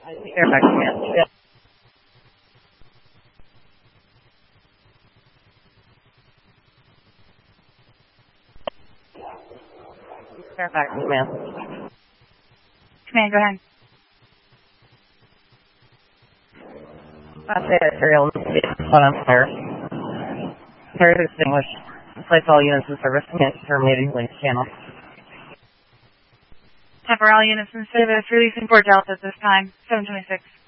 Fairfax command. Yeah. Fairfax command. Command, go ahead. Class A arterial on fire. Fire is extinguished. Place all units in service and terminating link channel. Temporal units in service, releasing Port Delta at this time, 726.